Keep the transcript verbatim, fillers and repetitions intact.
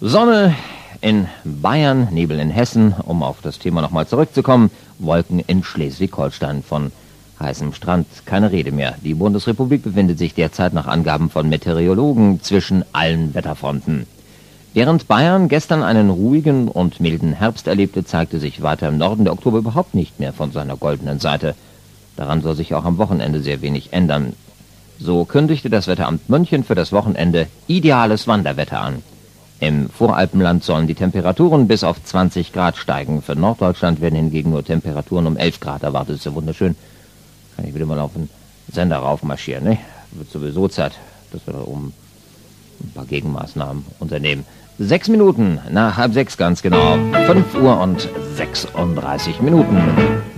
Sonne in Bayern, Nebel in Hessen, um auf das Thema nochmal zurückzukommen, Wolken in Schleswig-Holstein, von heißem Strand keine Rede mehr. Die Bundesrepublik befindet sich derzeit nach Angaben von Meteorologen zwischen allen Wetterfronten. Während Bayern gestern einen ruhigen und milden Herbst erlebte, zeigte sich weiter im Norden der Oktober überhaupt nicht mehr von seiner goldenen Seite. Daran soll sich auch am Wochenende sehr wenig ändern. So kündigte das Wetteramt München für das Wochenende ideales Wanderwetter an. Im Voralpenland sollen die Temperaturen bis auf zwanzig Grad steigen. Für Norddeutschland werden hingegen nur Temperaturen um elf Grad erwartet. Das ist ja wunderschön. Kann ich wieder mal auf den Sender raufmarschieren, ne? Wird sowieso Zeit, dass wir da oben ein paar Gegenmaßnahmen unternehmen. Sechs Minuten nach halb sechs ganz genau. Fünf Uhr und sechsunddreißig Minuten.